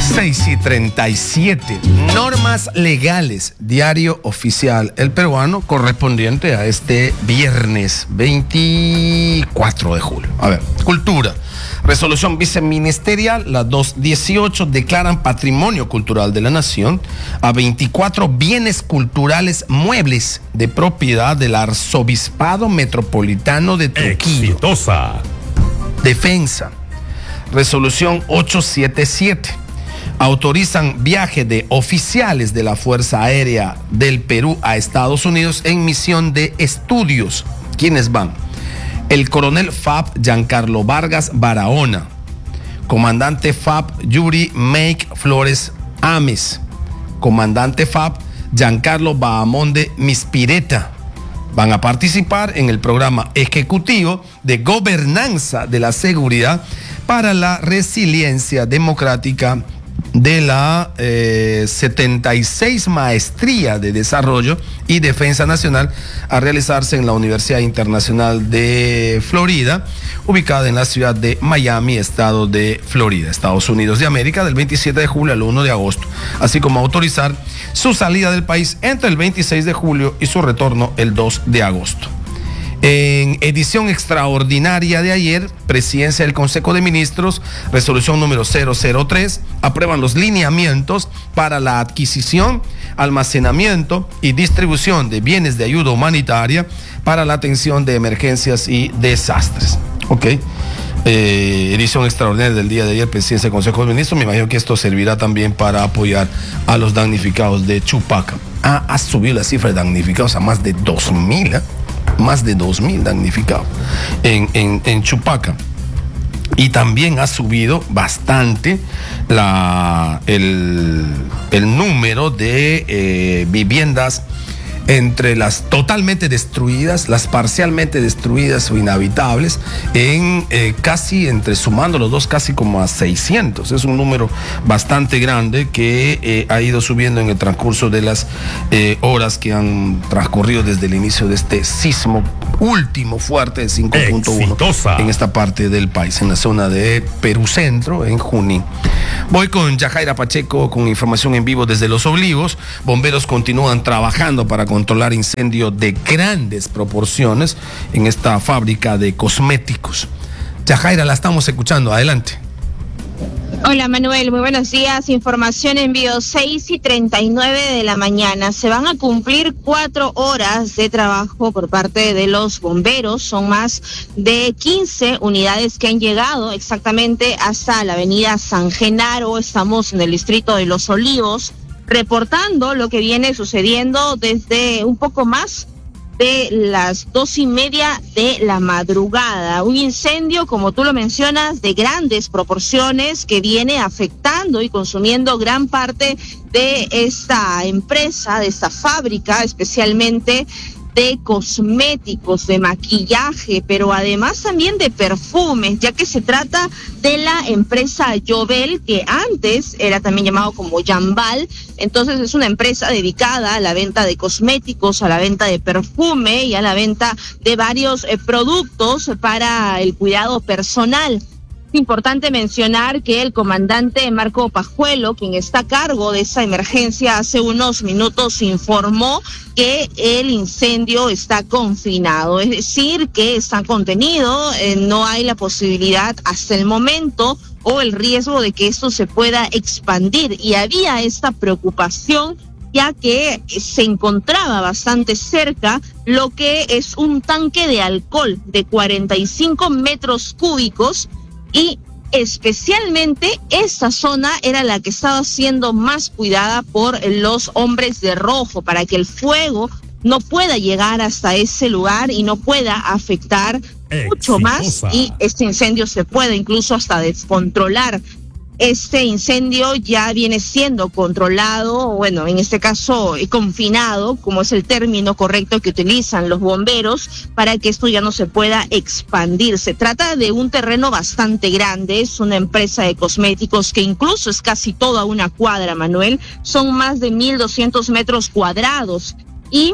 6:37. Normas legales, diario oficial El Peruano, correspondiente a este viernes 24 de julio. A ver, cultura. Resolución viceministerial, la 218, declaran patrimonio cultural de la nación a 24 bienes culturales muebles de propiedad del Arzobispado Metropolitano de Trujillo. Exitosa. Defensa. Resolución 877. Autorizan viaje de oficiales de la Fuerza Aérea del Perú a Estados Unidos en misión de estudios. ¿Quiénes van? El coronel FAP Giancarlo Vargas Barahona, comandante FAP Yuri Make Flores Ames, comandante FAP Giancarlo Bahamonde Mispireta. Van a participar en el programa ejecutivo de gobernanza de la seguridad para la resiliencia democrática de la 76 Maestría de Desarrollo y Defensa Nacional a realizarse en la Universidad Internacional de Florida, ubicada en la ciudad de Miami, estado de Florida, Estados Unidos de América, del 27 de julio al 1 de agosto, así como autorizar su salida del país entre el 26 de julio y su retorno el 2 de agosto. En edición extraordinaria de ayer, Presidencia del Consejo de Ministros, resolución número 003, aprueban los lineamientos para la adquisición, almacenamiento y distribución de bienes de ayuda humanitaria para la atención de emergencias y desastres. Ok. Edición extraordinaria del día de ayer, Presidencia del Consejo de Ministros. Me imagino que esto servirá también para apoyar a los damnificados de Chupaca. Ha subido la cifra de damnificados a más de 2,000, ¿eh? Más de 2,000 damnificados en Chupaca. Y también ha subido bastante el número de viviendas entre las totalmente destruidas, las parcialmente destruidas o inhabitables, en casi, entre sumando los dos, casi como a 600. Es un número bastante grande que ha ido subiendo en el transcurso de las horas que han transcurrido desde el inicio de este sismo último fuerte de 5.1 en esta parte del país, en la zona de Perú Centro, en Junín. Voy con Yajaira Pacheco con información en vivo desde Los Olivos. Bomberos continúan trabajando para controlar incendio de grandes proporciones en esta fábrica de cosméticos. Yajaira, la estamos escuchando. Adelante. Hola Manuel, muy buenos días. Información en vivo, 6:39 de la mañana. Se van a cumplir 4 horas de trabajo por parte de los bomberos. Son más de 15 unidades que han llegado exactamente hasta la avenida San Genaro. Estamos en el distrito de Los Olivos, reportando lo que viene sucediendo desde un poco más de las 2:30 de la madrugada. Un incendio, como tú lo mencionas, de grandes proporciones que viene afectando y consumiendo gran parte de esta empresa, de esta fábrica, especialmente de cosméticos, de maquillaje, pero además también de perfumes, ya que se trata de la empresa Jovel, que antes era también llamado como Jambal. Entonces es una empresa dedicada a la venta de cosméticos, a la venta de perfume y a la venta de varios productos para el cuidado personal. Es importante mencionar que el comandante Marco Pajuelo, quien está a cargo de esa emergencia, hace unos minutos informó que el incendio está confinado, es decir, que está contenido, no hay la posibilidad hasta el momento o el riesgo de que esto se pueda expandir. Y había esta preocupación ya que se encontraba bastante cerca lo que es un tanque de alcohol de 45 metros cúbicos, y especialmente esta zona era la que estaba siendo más cuidada por los hombres de rojo para que el fuego no pueda llegar hasta ese lugar y no pueda afectar mucho más y este incendio se pueda incluso hasta descontrolar. Este incendio ya viene siendo controlado, bueno, en este caso confinado, como es el término correcto que utilizan los bomberos, para que esto ya no se pueda expandir. Se trata de un terreno bastante grande, es una empresa de cosméticos que incluso es casi toda una cuadra, Manuel, son más de 1,200 metros cuadrados y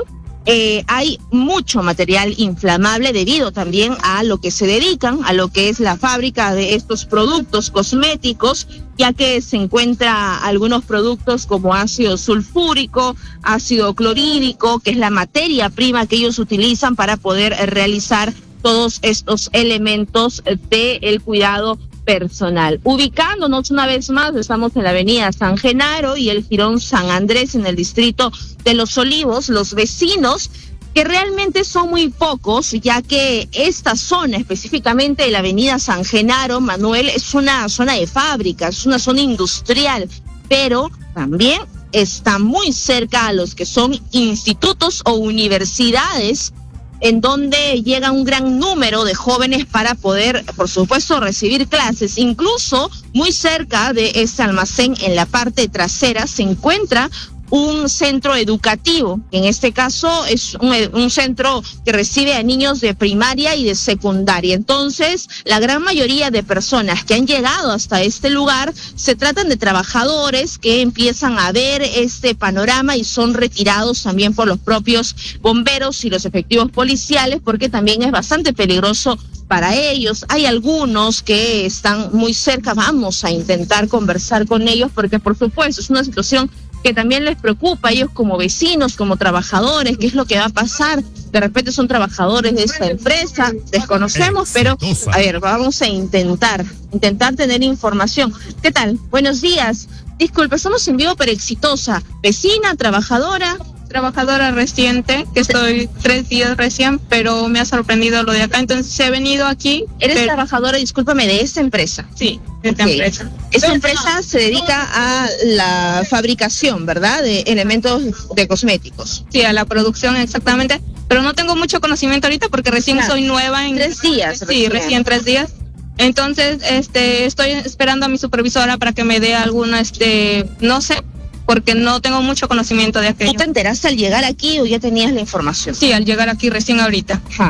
hay mucho material inflamable debido también a lo que se dedican, a lo que es la fábrica de estos productos cosméticos, ya que se encuentra algunos productos como ácido sulfúrico, ácido clorhídrico, que es la materia prima que ellos utilizan para poder realizar todos estos elementos del cuidado personal. Ubicándonos una vez más, estamos en la avenida San Genaro y el jirón San Andrés en el distrito de Los Olivos. Los vecinos, que realmente son muy pocos, ya que esta zona, específicamente de la avenida San Genaro, Manuel, es una zona de fábricas, es una zona industrial, pero también está muy cerca a los que son institutos o universidades, en donde llega un gran número de jóvenes para poder, por supuesto, recibir clases. Incluso muy cerca de este almacén, en la parte trasera, se encuentra un centro educativo. En este caso es un centro que recibe a niños de primaria y de secundaria. Entonces, la gran mayoría de personas que han llegado hasta este lugar se tratan de trabajadores que empiezan a ver este panorama y son retirados también por los propios bomberos y los efectivos policiales, porque también es bastante peligroso para ellos. Hay algunos que están muy cerca, vamos a intentar conversar con ellos, porque por supuesto es una situación que también les preocupa a ellos como vecinos, como trabajadores, qué es lo que va a pasar. De repente son trabajadores de esta empresa, desconocemos, pero a ver, vamos a intentar tener información. ¿Qué tal? Buenos días. Disculpe, somos en vivo pero Exitosa. ¿Vecina, trabajadora? Trabajadora reciente, que estoy 3 días recién, pero me ha sorprendido lo de acá, entonces he venido aquí. ¿Eres trabajadora, discúlpame, de esta empresa? Sí, de esta empresa. Esta empresa se dedica a la fabricación, ¿verdad?, de elementos de cosméticos. Sí, a la producción exactamente, pero no tengo mucho conocimiento ahorita porque recién soy nueva. En 3 días. Sí, recién 3 días. Entonces, estoy esperando a mi supervisora para que me dé alguna, no sé, porque no tengo mucho conocimiento de aquello. ¿Tú te enteraste al llegar aquí o ya tenías la información? Sí, al llegar aquí recién ahorita. Ajá.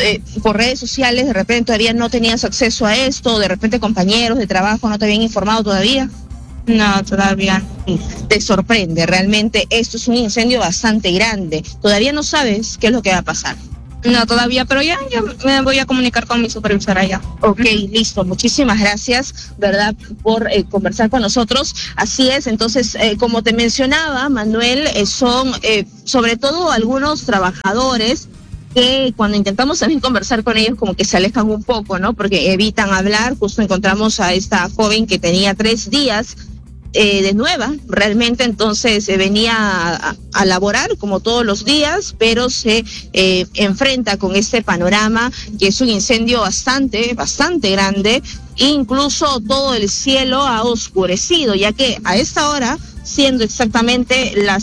Por redes sociales, de repente todavía no tenías acceso a esto, de repente compañeros de trabajo no te habían informado todavía. No, todavía. Te sorprende, realmente esto es un incendio bastante grande. Todavía no sabes qué es lo que va a pasar. No, todavía, pero ya me voy a comunicar con mi supervisora ya. Ok, listo. Muchísimas gracias, ¿verdad?, por conversar con nosotros. Así es, entonces, como te mencionaba, Manuel, son sobre todo algunos trabajadores que cuando intentamos también conversar con ellos como que se alejan un poco, ¿no? Porque evitan hablar. Justo encontramos a esta joven que tenía 3 días de nueva, realmente, entonces venía a laborar como todos los días, pero se enfrenta con este panorama que es un incendio bastante grande, e incluso todo el cielo ha oscurecido, ya que a esta hora, siendo exactamente las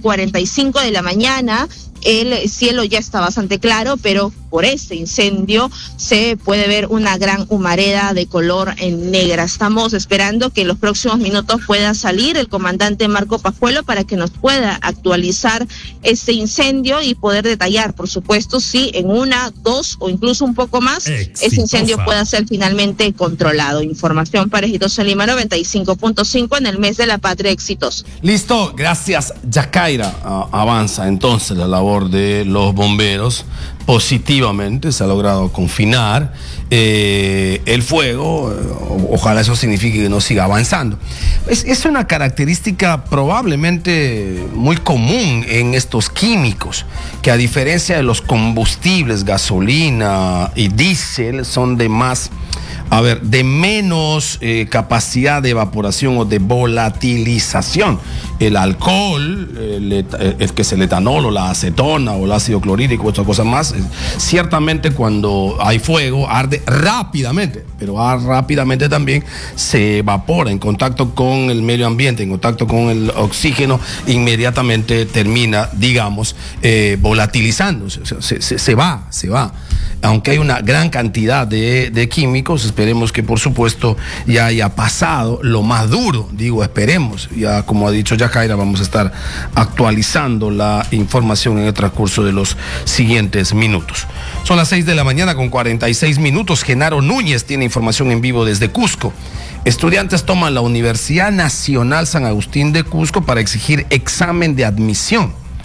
6:45 de la mañana, el cielo ya está bastante claro, pero por este incendio se puede ver una gran humareda de color negra. Estamos esperando que en los próximos minutos pueda salir el comandante Marco Pajuelo para que nos pueda actualizar este incendio y poder detallar, por supuesto, si en 1, 2 o incluso un poco más, ese incendio pueda ser finalmente controlado. Información para Exitosa Lima 95.5 en el mes de la patria exitosa. Listo, gracias, Yacaira. Avanza entonces la labor de los bomberos. Positivamente se ha logrado confinar el fuego. Ojalá eso signifique que no siga avanzando. Es una característica probablemente muy común en estos químicos, que a diferencia de los combustibles, gasolina y diésel, son de menos capacidad de evaporación o de volatilización. El alcohol, que es el etanol o la acetona o el ácido clorhídrico, otras cosas más, ciertamente cuando hay fuego arde rápidamente, pero rápidamente también se evapora en contacto con el medio ambiente, en contacto con el oxígeno, inmediatamente termina, digamos, volatilizándose, se va. Aunque hay una gran cantidad de químicos, esperemos que por supuesto ya haya pasado lo más duro, esperemos. Ya como ha dicho Yacaira, vamos a estar actualizando la información en el transcurso de los siguientes minutos. Son las 6:46 a.m. Genaro Núñez tiene información en vivo desde Cusco. Estudiantes toman la Universidad Nacional San Agustín de Cusco para exigir examen de admisión.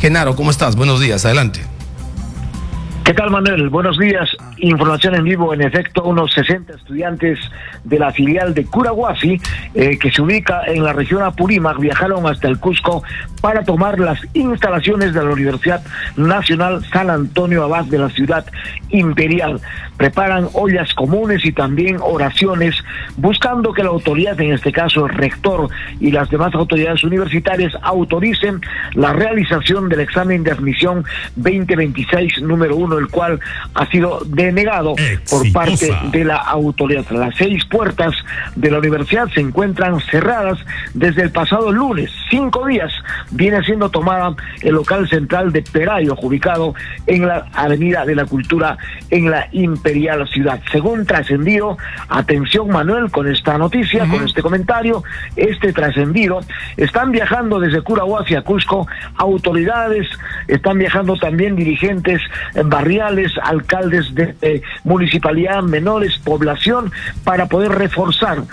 Genaro, ¿cómo estás? Buenos días, adelante. ¿Qué tal, Manuel? Buenos días. Información en vivo. En efecto, unos 60 estudiantes de la filial de Curahuasi, que se ubica en la región Apurímac, viajaron hasta el Cusco para tomar las instalaciones de la Universidad Nacional San Antonio Abad de la ciudad imperial. Preparan ollas comunes y también oraciones, buscando que la autoridad, en este caso el rector y las demás autoridades universitarias, autoricen la realización del examen de admisión 2026 número 1, el cual ha sido denegado por parte de la autoridad. Las 6 puertas de la universidad se encuentran cerradas desde el pasado lunes. 5 días viene siendo tomada el local central de Perayo, ubicado en la Avenida de la Cultura en la imperial ciudad. Según trascendido, atención, Manuel, con esta noticia, con este comentario, trascendido, están viajando desde Curahuasi a Cusco autoridades, están viajando también dirigentes barriales, alcaldes de municipalidad, menores, población, para poder reforzar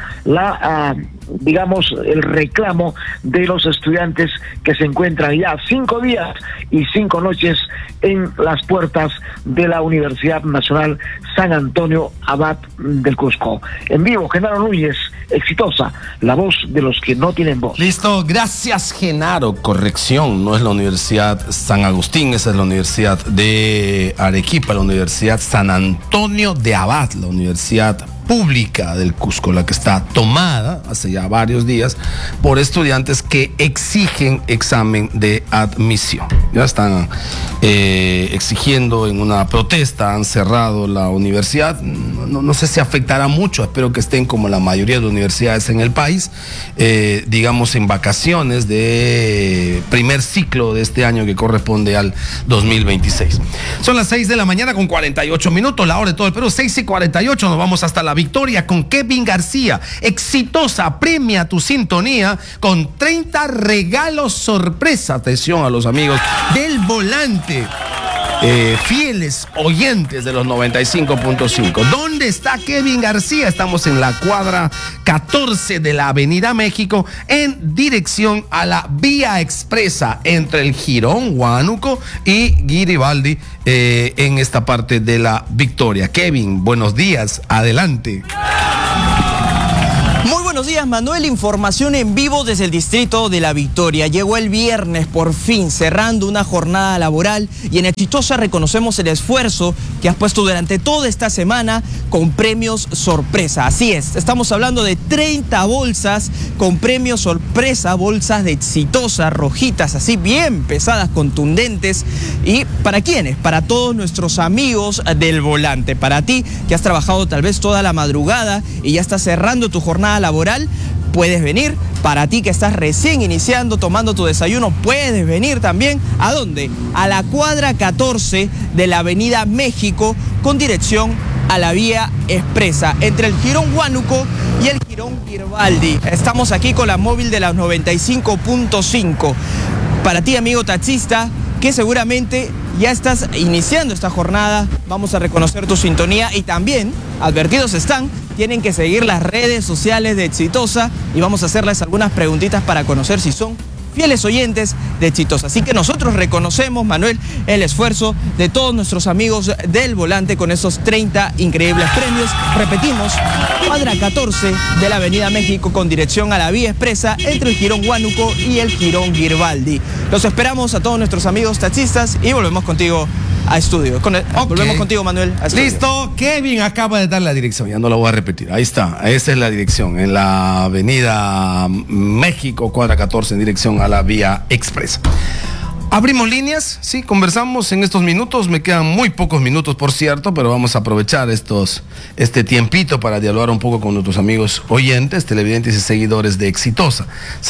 el reclamo de los estudiantes que se encuentran ya 5 días y 5 noches en las puertas de la Universidad Nacional San Antonio Abad del Cusco. En vivo, Genaro Núñez, Exitosa, la voz de los que no tienen voz. Listo, gracias, Genaro. Corrección, no es la Universidad San Agustín, esa es la Universidad de Arequipa, la Universidad San Antonio de Abad, la Universidad Pública del Cusco, la que está tomada hace ya varios días por estudiantes que exigen examen de admisión. Ya están exigiendo en una protesta, han cerrado la universidad. No sé si afectará mucho, espero que estén como la mayoría de universidades en el país, digamos en vacaciones de primer ciclo de este año que corresponde al 2026. Son las 6 de la mañana con 48 minutos, la hora de todo el Perú, 6:48, nos vamos hasta la victoria con Kevin García. Exitosa, premia tu sintonía con 30 regalos sorpresa. Atención a los amigos del Volante, fieles oyentes de los 95.5. ¿Dónde está Kevin García? Estamos en la cuadra 14 de la Avenida México, en dirección a la vía expresa entre el Jirón, Huánuco y Garibaldi, en esta parte de la Victoria. Kevin, buenos días, adelante. Muy buenos días, Manuel. Información en vivo desde el distrito de La Victoria. Llegó el viernes, por fin, cerrando una jornada laboral, y en Exitosa reconocemos el esfuerzo que has puesto durante toda esta semana con premios sorpresa. Así es, estamos hablando de 30 bolsas con premios sorpresa, bolsas de Exitosa, rojitas, así bien pesadas, contundentes. ¿Y para quiénes? Para todos nuestros amigos del Volante. Para ti, que has trabajado tal vez toda la madrugada y ya estás cerrando tu jornada laboral, puedes venir. Para ti que estás recién iniciando, tomando tu desayuno, puedes venir también. ¿A dónde? A la cuadra 14 de la Avenida México, con dirección a la vía expresa, entre el Jirón Huánuco y el Jirón Garibaldi. Estamos aquí con la móvil de la 95.5. Para ti, amigo taxista, que seguramente ya estás iniciando esta jornada, vamos a reconocer tu sintonía, y también, advertidos están, tienen que seguir las redes sociales de Exitosa, y vamos a hacerles algunas preguntitas para conocer si son fieles oyentes de Exitosa. Así que nosotros reconocemos, Manuel, el esfuerzo de todos nuestros amigos del Volante con esos 30 increíbles premios. Repetimos, cuadra 14 de la Avenida México, con dirección a la vía expresa entre el Jirón Huánuco y el Jirón Garibaldi. Los esperamos a todos nuestros amigos taxistas y volvemos contigo a estudio. Volvemos contigo, Manuel, a estudio. Listo, Kevin acaba de dar la dirección, ya no la voy a repetir. Ahí está, esa es la dirección, en la Avenida México, cuadra 14, en dirección a la vía expresa. Abrimos líneas, sí, conversamos en estos minutos, me quedan muy pocos minutos, por cierto, pero vamos a aprovechar este tiempito para dialogar un poco con nuestros amigos oyentes, televidentes y seguidores de Exitosa.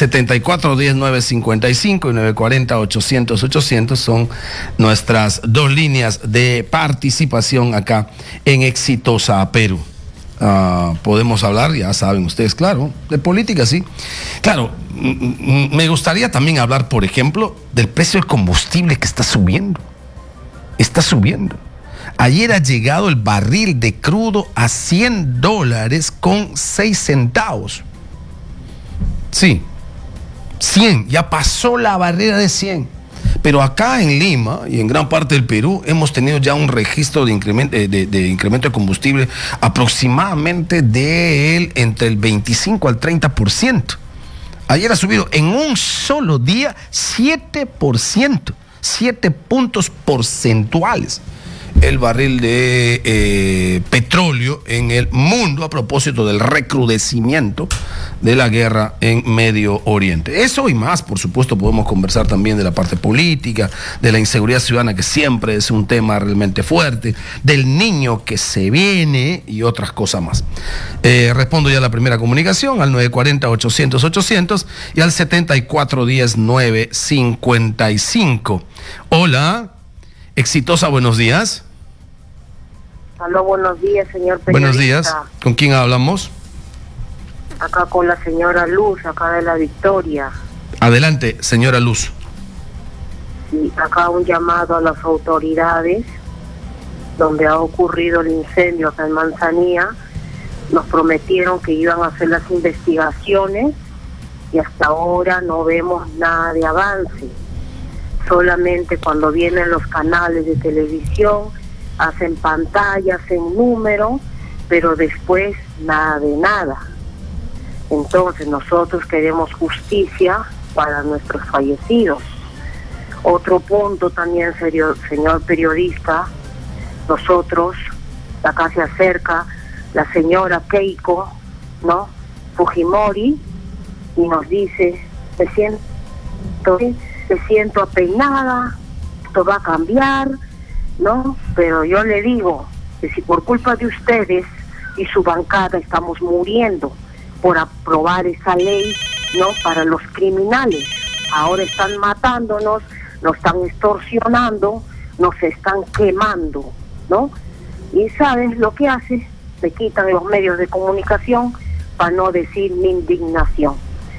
74-10-955 y 940-800-800 son nuestras dos líneas de participación acá en Exitosa Perú. Podemos hablar, ya saben ustedes, claro, de política, sí. Claro, me gustaría también hablar, por ejemplo, del precio del combustible que está subiendo. Está subiendo. Ayer ha llegado el barril de crudo a $100 con 6 centavos. Sí, 100, ya pasó la barrera de 100. Pero acá en Lima y en gran parte del Perú hemos tenido ya un registro de incremento de combustible aproximadamente entre el 25 al 30%. Ayer ha subido en un solo día 7%, 7 puntos porcentuales el barril de petróleo en el mundo a propósito del recrudecimiento de la guerra en Medio Oriente. Eso y más, por supuesto, podemos conversar también de la parte política, de la inseguridad ciudadana, que siempre es un tema realmente fuerte, del niño que se viene y otras cosas más. Respondo ya a la primera comunicación al 940-800-800 y al 7410-955. Hola, Exitosa, buenos días. Aló, buenos días, señor periodista. Buenos días, ¿con quién hablamos? Acá con la señora Luz, acá de La Victoria. Adelante, señora Luz. Sí, acá un llamado a las autoridades, donde ha ocurrido el incendio acá en Manzanilla. Nos prometieron que iban a hacer las investigaciones y hasta ahora no vemos nada de avance. Solamente cuando vienen los canales de televisión, hacen pantalla, hacen número, pero después nada de nada. Entonces nosotros queremos justicia para nuestros fallecidos. Otro punto también, señor periodista, nosotros, acá se acerca la señora Keiko, ¿no?, Fujimori, y nos dice, me siento apenada, esto va a cambiar, ¿no? Pero yo le digo que si por culpa de ustedes y su bancada estamos muriendo por aprobar esa ley, ¿no?, para los criminales, ahora están matándonos, nos están extorsionando, nos están quemando, ¿no? Y ¿sabes lo que hace? Me quitan los medios de comunicación para no decir mi indignación.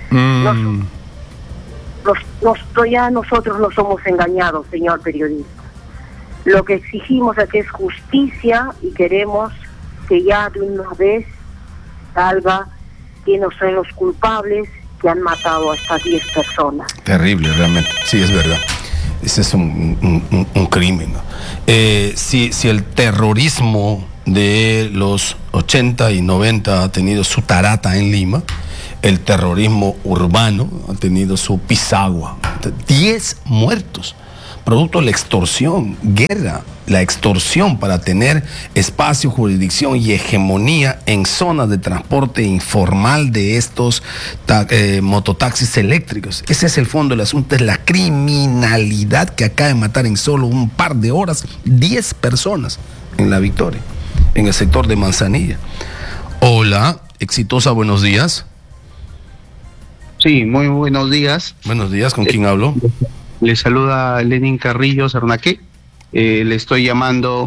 Ya nosotros no somos engañados, señor periodista. Lo que exigimos aquí es justicia y queremos que ya de una vez salga quiénes son los culpables que han matado a estas 10 personas. Terrible, realmente. Sí, es verdad. Ese es un crimen, ¿no? Si el terrorismo de los 80 y 90 ha tenido su tarata en Lima, el terrorismo urbano ha tenido su pisagua. 10 muertos, producto de la extorsión, guerra, la extorsión para tener espacio, jurisdicción y hegemonía en zonas de transporte informal de estos mototaxis eléctricos. Ese es el fondo del asunto, es la criminalidad que acaba de matar en solo un par de horas 10 personas en La Victoria, en el sector de Manzanilla. Hola, Exitosa, buenos días. Sí, muy buenos días. Buenos días, ¿con quién hablo? Le saluda Lenin Carrillo Cernaque. Le estoy llamando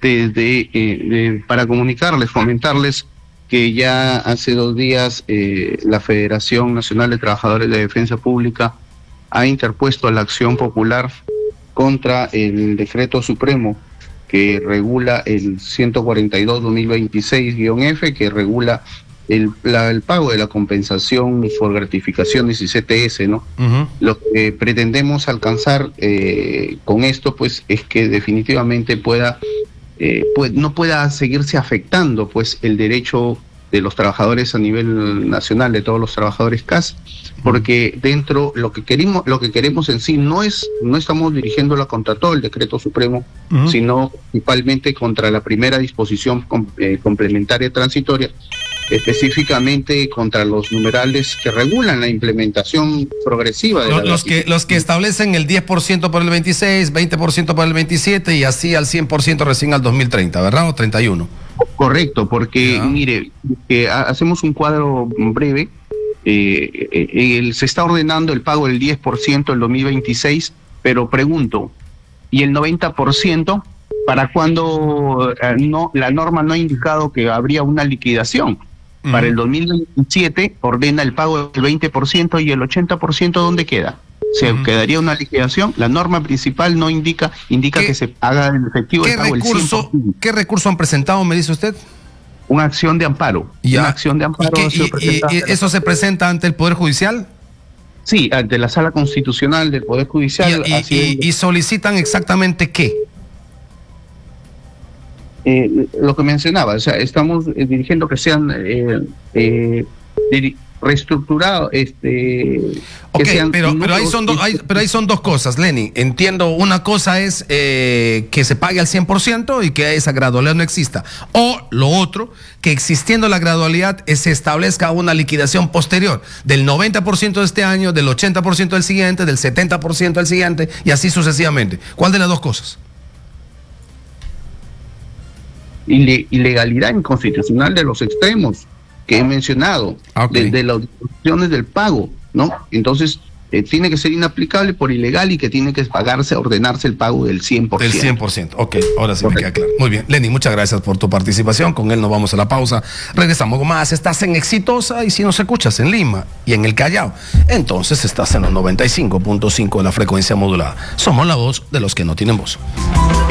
para comunicarles, comentarles que ya hace 2 días la Federación Nacional de Trabajadores de Defensa Pública ha interpuesto la acción popular contra el decreto supremo que regula el 142-2026-F, que regula el pago de la compensación por gratificaciones y CTS, ¿no? Lo que pretendemos alcanzar con esto, pues, es que definitivamente no pueda seguirse afectando, pues, el derecho de los trabajadores a nivel nacional, de todos los trabajadores CAS, porque dentro lo que queremos en sí no estamos dirigiéndola contra todo el decreto supremo, sino principalmente contra la primera disposición complementaria transitoria, específicamente contra los numerales que regulan la implementación progresiva de los que establecen el 10% para el 26, 20% para el 27 y así al 100% recién al 2030, ¿verdad? O 31. Correcto, porque mire, hacemos un cuadro breve. Se está ordenando el pago del 10% el 2026, pero pregunto, ¿y el 90%? ¿Para cuándo la norma no ha indicado que habría una liquidación? Para el 2027 ordena el pago del 20% y el 80%, ¿dónde queda? ¿Se quedaría una liquidación? La norma principal no indica que se haga el efectivo el pago del 100%. ¿Qué recurso han presentado, me dice usted? Una acción de amparo. Ya. Una acción de amparo. ¿Y eso se presenta ante el Poder Judicial? Sí, ante la Sala Constitucional del Poder Judicial. ¿Y solicitan exactamente qué? Lo que mencionaba, o sea, estamos dirigiendo que sean reestructurados, okay, pero ahí son dos cosas, Lenny. Entiendo, una cosa es que se pague al 100% y que esa gradualidad no exista. O lo otro, que existiendo la gradualidad se establezca una liquidación posterior del 90% de este año, del 80% del siguiente, del 70% del siguiente y así sucesivamente. ¿Cuál de las dos cosas? Ilegalidad inconstitucional de los extremos que he mencionado, de las disposiciones del pago, ¿no? Entonces, tiene que ser inaplicable por ilegal y que tiene que ordenarse el pago del 100%. Del 100%, ok, ahora sí me queda claro. Muy bien, Lenny, muchas gracias por tu participación, con él nos vamos a la pausa, regresamos con más. Estás en Exitosa y si nos escuchas en Lima y en el Callao, entonces estás en los 95.5 de la frecuencia modulada. Somos la voz de los que no tienen voz.